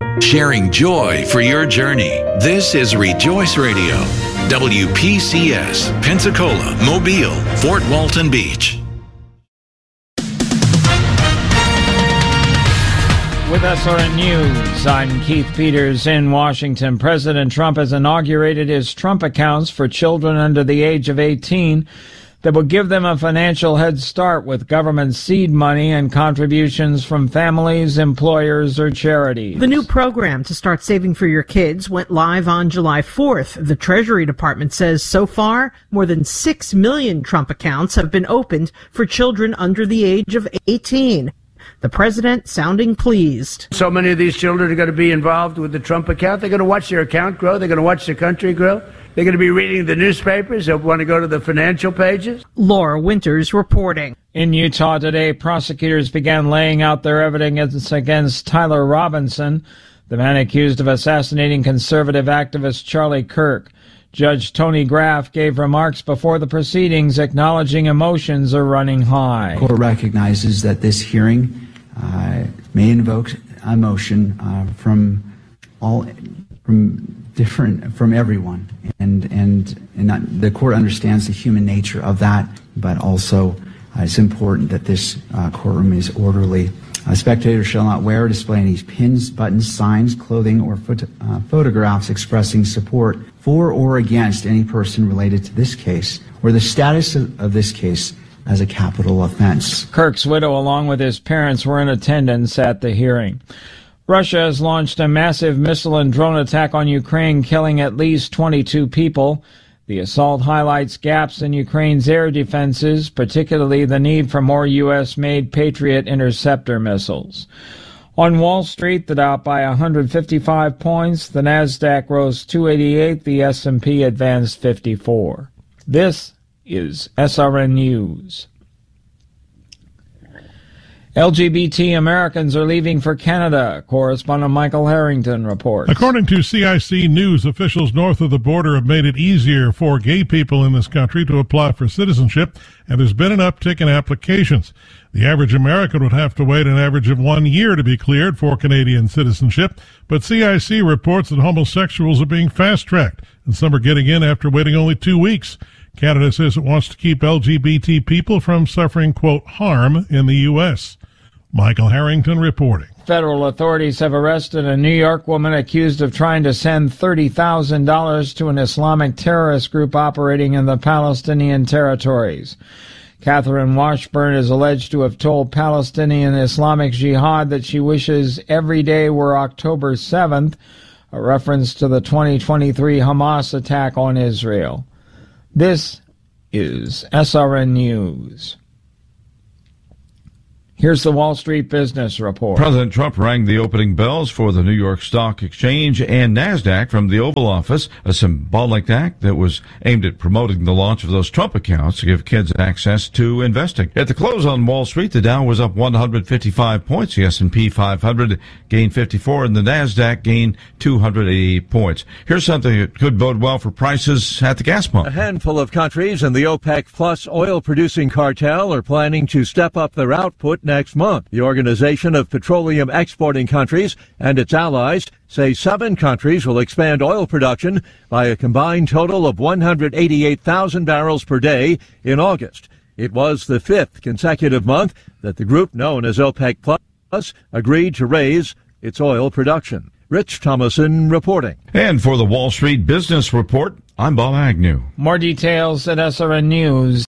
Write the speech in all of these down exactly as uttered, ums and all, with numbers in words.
sharing joy for your journey. This is Rejoice Radio, W P C S, Pensacola, Mobile, Fort Walton Beach. With S R N News, I'm Keith Peters in Washington. President Trump has inaugurated his Trump accounts for children under the age of eighteen that will give them a financial head start with government seed money and contributions from families, employers, or charities. The new program to start saving for your kids went live on July fourth. The Treasury Department says so far, more than six million Trump accounts have been opened for children under the age of eighteen. The president sounding pleased. So many of these children are going to be involved with the Trump account. They're going to watch their account grow. They're going to watch the country grow. They're going to be reading the newspapers. They'll want to go to the financial pages. Laura Winters reporting. In Utah today, prosecutors began laying out their evidence against Tyler Robinson, the man accused of assassinating conservative activist Charlie Kirk. Judge Tony Graff gave remarks before the proceedings acknowledging emotions are running high. The court recognizes that this hearing uh, may invoke emotion uh, from all from different from everyone, and and and not, the court understands the human nature of that, but also uh, it's important that this uh, courtroom is orderly. A spectator shall not wear or display any pins, buttons, signs, clothing, or photo, uh, photographs expressing support for or against any person related to this case or the status of, of this case as a capital offense. Kirk's widow, along with his parents, were in attendance at the hearing. Russia has launched a massive missile and drone attack on Ukraine, killing at least twenty-two people. The assault highlights gaps in Ukraine's air defenses, particularly the need for more U S-made Patriot interceptor missiles. On Wall Street, the Dow by one hundred fifty-five points, the Nasdaq rose two eighty-eight, the S and P advanced fifty-four. This is S R N News. L G B T Americans are leaving for Canada, correspondent Michael Harrington reports. According to C I C News, officials north of the border have made it easier for gay people in this country to apply for citizenship, and there's been an uptick in applications. The average American would have to wait an average of one year to be cleared for Canadian citizenship, but C I C reports that homosexuals are being fast-tracked, and some are getting in after waiting only two weeks. Canada says it wants to keep L G B T people from suffering, quote, harm in the U S Michael Harrington reporting. Federal authorities have arrested a New York woman accused of trying to send thirty thousand dollars to an Islamic terrorist group operating in the Palestinian territories. Catherine Washburn is alleged to have told Palestinian Islamic Jihad that she wishes every day were October seventh, a reference to the twenty twenty-three Hamas attack on Israel. This is S R N News. Here's the Wall Street Business Report. President Trump rang the opening bells for the New York Stock Exchange and NASDAQ from the Oval Office, a symbolic act that was aimed at promoting the launch of those Trump accounts to give kids access to investing. At the close on Wall Street, the Dow was up one hundred fifty-five points, the S and P five hundred gained fifty-four, and the NASDAQ gained two hundred eighty points. Here's something that could bode well for prices at the gas pump. A handful of countries in the OPEC Plus oil-producing cartel are planning to step up their output next month. The Organization of Petroleum Exporting Countries and its allies say seven countries will expand oil production by a combined total of one hundred eighty-eight thousand barrels per day in August. It was the fifth consecutive month that the group known as OPEC Plus agreed to raise its oil production. Rich Thomason reporting. And for the Wall Street Business Report, I'm Bob Agnew. More details at S R N News.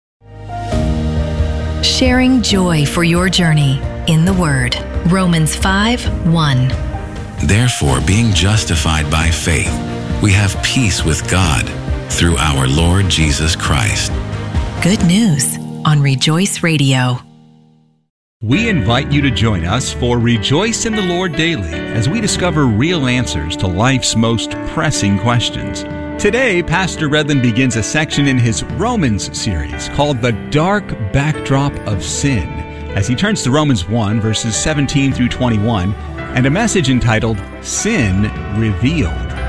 Sharing joy for your journey in the Word. Romans five one. Therefore, being justified by faith, we have peace with God through our Lord Jesus Christ. Good news on Rejoice Radio. We invite you to join us for Rejoice in the Lord Daily as we discover real answers to life's most pressing questions. Today, Pastor Redland begins a section in his Romans series called The Dark Backdrop of Sin, as he turns to Romans one, verses seventeen through twenty-one, and a message entitled Sin Revealed.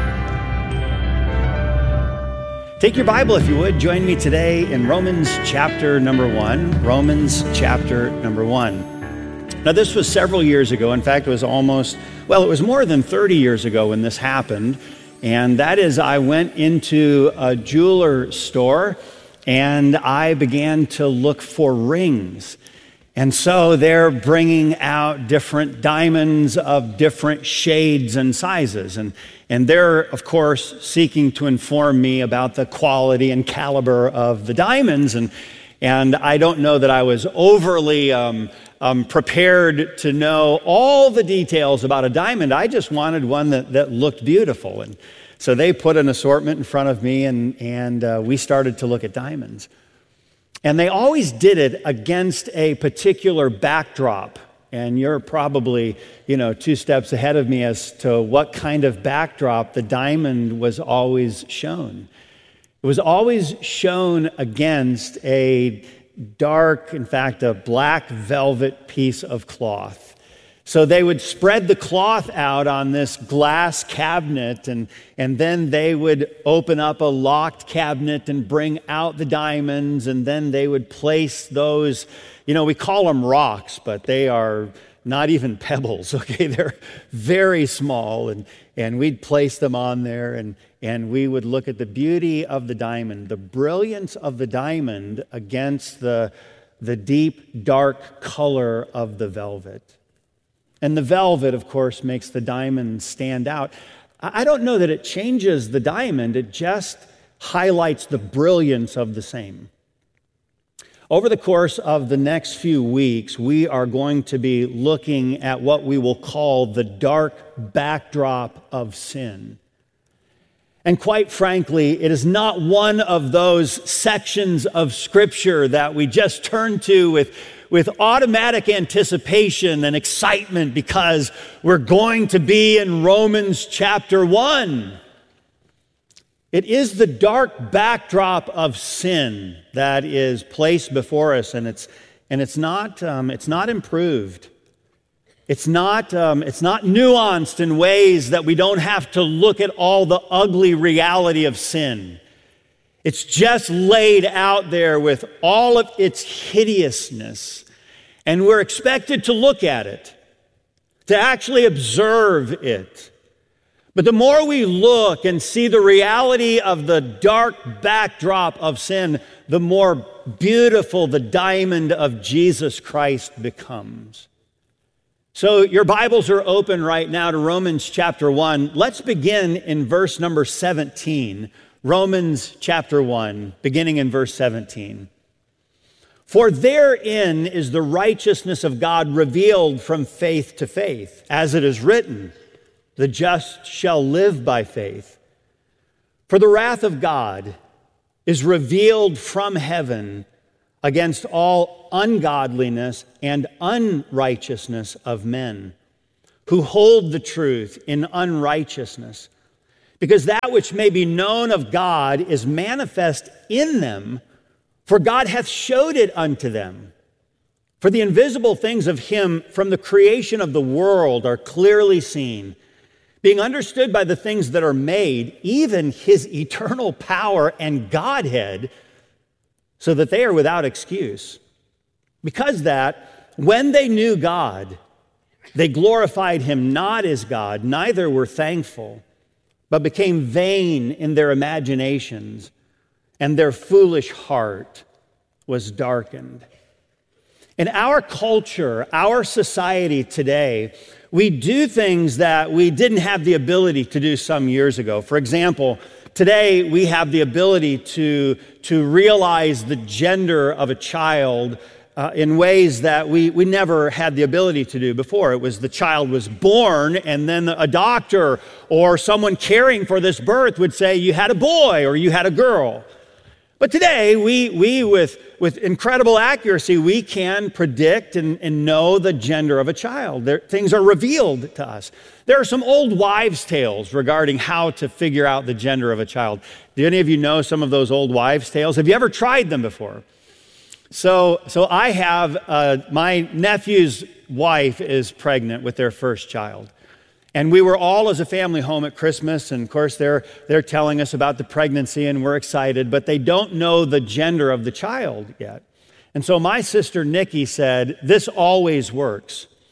Take your Bible, if you would. Join me today in Romans chapter number one. Romans chapter number one. Now, this was several years ago. In fact, it was almost, well, it was more than thirty years ago when this happened. And that is, I went into a jeweler store and I began to look for rings. And so they're bringing out different diamonds of different shades and sizes. And, and they're, of course, seeking to inform me about the quality and caliber of the diamonds. And, and I don't know that I was overly um, um, prepared to know all the details about a diamond. I just wanted one that, that looked beautiful. And so they put an assortment in front of me, and, and uh, we started to look at diamonds. And they always did it against a particular backdrop. And you're probably, you know, two steps ahead of me as to what kind of backdrop the diamond was always shown. It was always shown against a dark, in fact, a black velvet piece of cloth. So they would spread the cloth out on this glass cabinet, and, and then they would open up a locked cabinet and bring out the diamonds, and then they would place those, you know, we call them rocks, but they are not even pebbles, okay? They're very small, and, and we'd place them on there, and, and we would look at the beauty of the diamond, the brilliance of the diamond against the, the deep, dark color of the velvet. And the velvet, of course, makes the diamond stand out. I don't know that it changes the diamond, it just highlights the brilliance of the same. Over the course of the next few weeks, we are going to be looking at what we will call the dark backdrop of sin. And quite frankly, it is not one of those sections of Scripture that we just turn to with with automatic anticipation and excitement because we're going to be in Romans chapter one. It is the dark backdrop of sin that is placed before us, and it's and it's not um, it's not improved. It's not um, it's not nuanced in ways that we don't have to look at all the ugly reality of sin. It's just laid out there with all of its hideousness. And we're expected to look at it, to actually observe it. But the more we look and see the reality of the dark backdrop of sin, the more beautiful the diamond of Jesus Christ becomes. So your Bibles are open right now to Romans chapter one. Let's begin in verse number seventeen. Romans chapter one, beginning in verse seventeen. For therein is the righteousness of God revealed from faith to faith, as it is written, the just shall live by faith. For the wrath of God is revealed from heaven against all ungodliness and unrighteousness of men, who hold the truth in unrighteousness, because that which may be known of God is manifest in them, for God hath showed it unto them. For the invisible things of him from the creation of the world are clearly seen, being understood by the things that are made, even his eternal power and Godhead, so that they are without excuse. Because that, when they knew God, they glorified him not as God, neither were thankful, but became vain in their imaginations, and their foolish heart was darkened. In our culture, our society today, we do things that we didn't have the ability to do some years ago. For example, today we have the ability to, to realize the gender of a child uh, in ways that we, we never had the ability to do before. It was the child was born, and then a doctor or someone caring for this birth would say you had a boy or you had a girl. But today, we, we with, with incredible accuracy, we can predict and, and know the gender of a child. There, things are revealed to us. There are some old wives' tales regarding how to figure out the gender of a child. Do any of you know some of those old wives' tales? Have you ever tried them before? So, so I have, uh, my nephew's wife is pregnant with their first child. And we were all as a family home at Christmas, and of course they're, they're telling us about the pregnancy and we're excited, but they don't know the gender of the child yet. And so my sister Nikki said, this always works.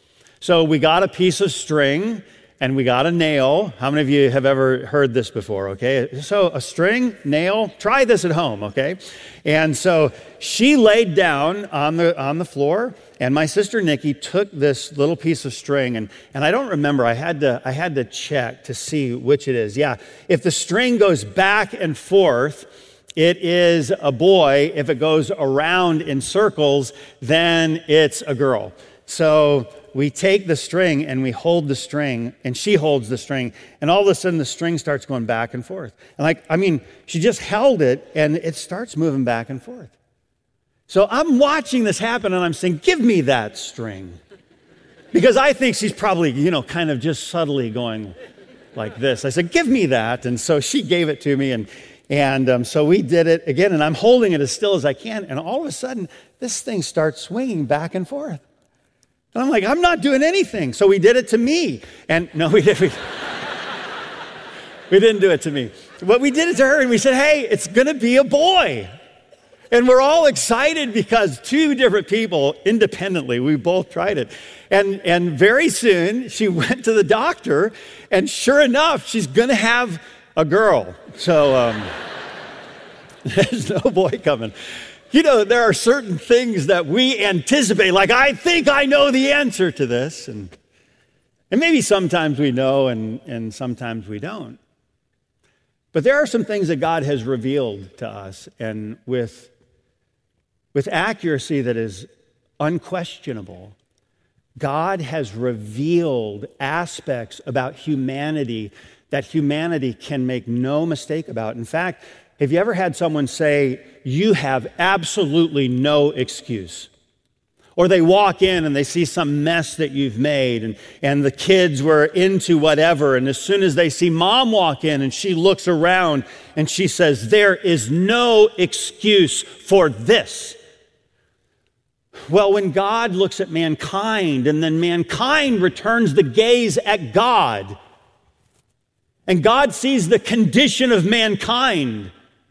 So we got a piece of string and we got a nail. How many of you have ever heard this before, okay? So a string, nail, try this at home, okay? And so she laid down on the on the floor, and my sister Nikki took this little piece of string, and, and I don't remember, I had to I had to check to see which it is. Yeah, if the string goes back and forth, it is a boy. If it goes around in circles, then it's a girl. So we take the string and we hold the string, and she holds the string, and all of a sudden the string starts going back and forth. And like, I mean, she just held it and it starts moving back and forth. So I'm watching this happen and I'm saying, give me that string. Because I think she's probably, you know, kind of just subtly going like this. I said, give me that. And so she gave it to me, and And um, so we did it again, and I'm holding it as still as I can, and all of a sudden, this thing starts swinging back and forth. And I'm like, I'm not doing anything. So we did it to me. And no, we didn't. We, we didn't do it to me. But we did it to her, and we said, hey, it's going to be a boy. And we're all excited because two different people, independently, we both tried it. And, and very soon, she went to the doctor, and sure enough, she's going to have a girl. So um, there's no boy coming. You know, there are certain things that we anticipate, like, I think I know the answer to this. And, and maybe sometimes we know and, and sometimes we don't. But there are some things that God has revealed to us, and with, with accuracy that is unquestionable, God has revealed aspects about humanity that humanity can make no mistake about. In fact, have you ever had someone say, you have absolutely no excuse? Or they walk in and they see some mess that you've made, and, and the kids were into whatever, and as soon as they see mom walk in and she looks around and she says, there is no excuse for this. Well, when God looks at mankind and then mankind returns the gaze at God, and God sees the condition of mankind,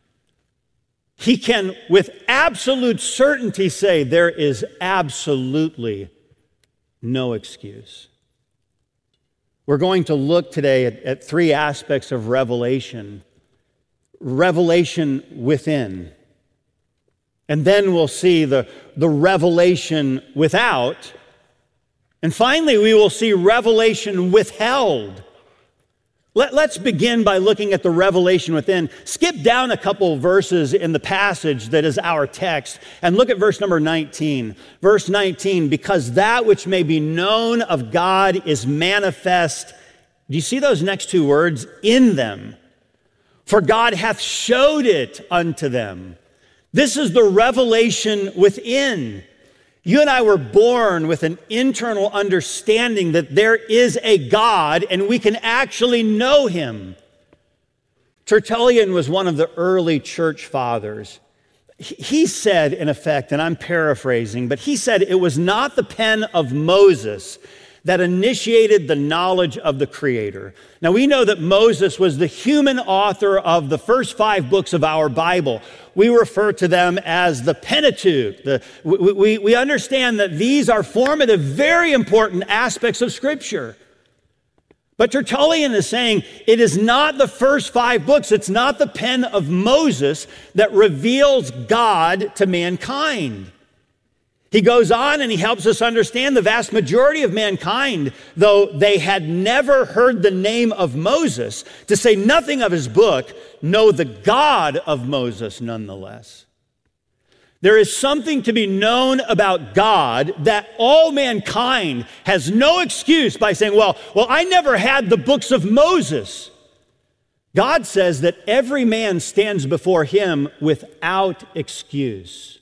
He can, with absolute certainty, say there is absolutely no excuse. We're going to look today at, at three aspects of revelation. Revelation within. And then we'll see the, the revelation without. And finally, we will see revelation withheld. Let, let's begin by looking at the revelation within. Skip down a couple verses in the passage that is our text and look at verse number nineteen. Verse nineteen, because that which may be known of God is manifest. Do you see those next two words? In them. For God hath showed it unto them. This is the revelation within. You and I were born with an internal understanding that there is a God and we can actually know Him. Tertullian was one of the early church fathers. He said, in effect, and I'm paraphrasing, but he said it was not the pen of Moses that initiated the knowledge of the Creator. Now, we know that Moses was the human author of the first five books of our Bible. We refer to them as the Pentateuch. The, we, we, we understand that these are formative, very important aspects of Scripture. But Tertullian is saying it is not the first five books, it's not the pen of Moses that reveals God to mankind. He goes on and he helps us understand the vast majority of mankind, though they had never heard the name of Moses, to say nothing of his book, know the God of Moses nonetheless. There is something to be known about God that all mankind has no excuse by saying, well, well, I never had the books of Moses. God says that every man stands before him without excuse.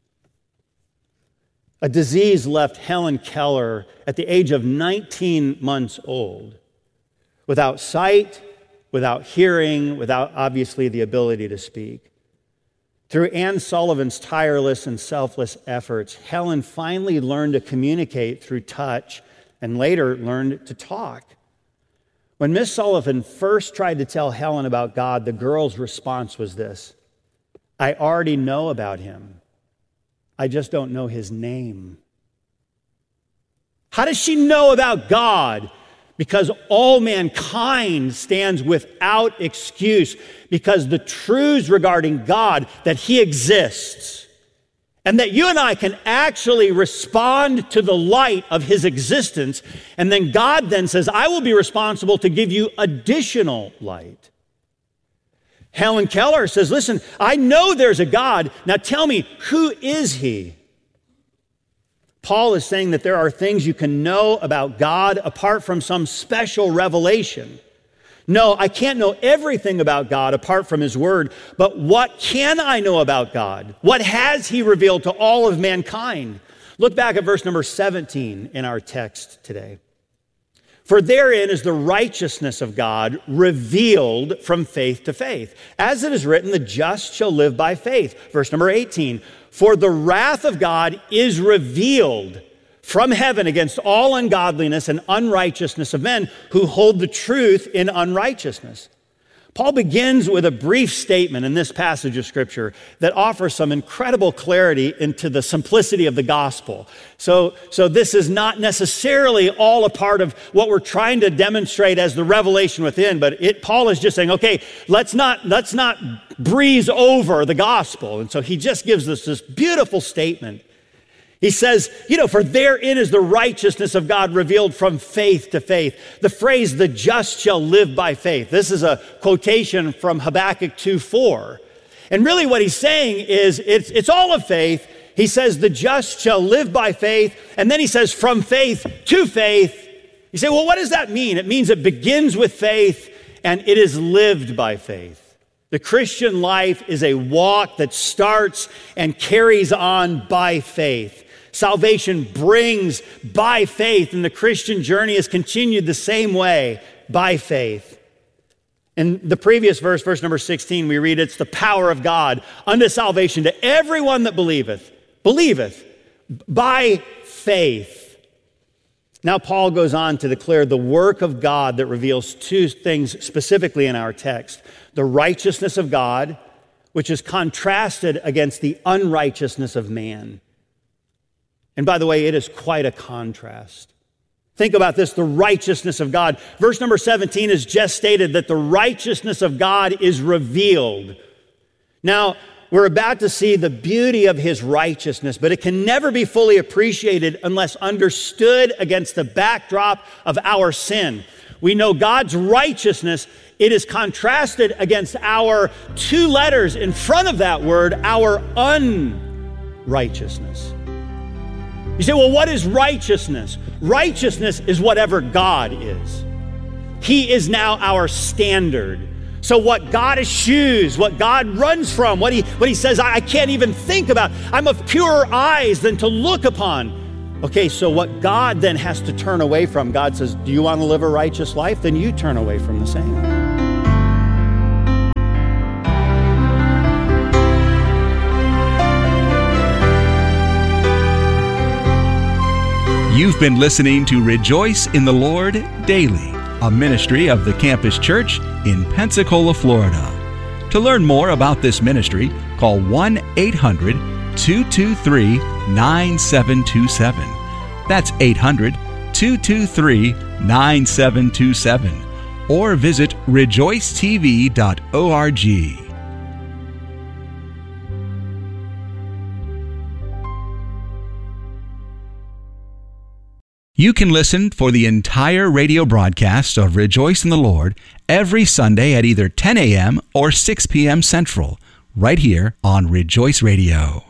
A disease left Helen Keller at the age of nineteen months old, without sight, without hearing, without obviously the ability to speak. Through Anne Sullivan's tireless and selfless efforts, Helen finally learned to communicate through touch and later learned to talk. When Miss Sullivan first tried to tell Helen about God, the girl's response was this: I already know about him. I just don't know his name. How does she know about God? Because all mankind stands without excuse, because the truths regarding God, that he exists, and that you and I can actually respond to the light of his existence, and then God then says, I will be responsible to give you additional light. Helen Keller says, listen, I know there's a God. Now tell me, who is he? Paul is saying that there are things you can know about God apart from some special revelation. No, I can't know everything about God apart from his word, but what can I know about God? What has he revealed to all of mankind? Look back at verse number seventeen in our text today. For therein is the righteousness of God revealed from faith to faith. As it is written, the just shall live by faith. Verse number eighteen, for the wrath of God is revealed from heaven against all ungodliness and unrighteousness of men who hold the truth in unrighteousness. Paul begins with a brief statement in this passage of Scripture that offers some incredible clarity into the simplicity of the gospel. So, so this is not necessarily all a part of what we're trying to demonstrate as the revelation within, but it, Paul is just saying, okay, let's not, let's not breeze over the gospel. And so he just gives us this beautiful statement. He says, you know, for therein is the righteousness of God revealed from faith to faith. The phrase, the just shall live by faith. This is a quotation from Habakkuk two four. And really what he's saying is it's, it's all of faith. He says, the just shall live by faith. And then he says, from faith to faith. You say, well, what does that mean? It means it begins with faith and it is lived by faith. The Christian life is a walk that starts and carries on by faith. Salvation brings by faith, and the Christian journey is continued the same way, by faith. In the previous verse, verse number sixteen, we read, it's the power of God unto salvation to everyone that believeth, believeth, by faith. Now Paul goes on to declare the work of God that reveals two things specifically in our text. The righteousness of God, which is contrasted against the unrighteousness of man. And by the way, it is quite a contrast. Think about this, the righteousness of God. Verse number seventeen is just stated that the righteousness of God is revealed. Now, we're about to see the beauty of his righteousness, but it can never be fully appreciated unless understood against the backdrop of our sin. We know God's righteousness, it is contrasted against our two letters in front of that word, our unrighteousness. You say, well, what is righteousness? Righteousness is whatever God is. He is now our standard. So what God eschews, what God runs from, what he, what he says, I, I can't even think about, I'm of purer eyes than to look upon. Okay, so what God then has to turn away from, God says, do you want to live a righteous life? Then you turn away from the same. You've been listening to Rejoice in the Lord Daily, a ministry of the Campus Church in Pensacola, Florida. To learn more about this ministry, call one eight hundred two two three nine seven two seven. That's eight hundred two two three nine seven two seven. Or visit rejoice t v dot org. You can listen for the entire radio broadcast of Rejoice in the Lord every Sunday at either ten a.m. or six p.m. Central, right here on Rejoice Radio.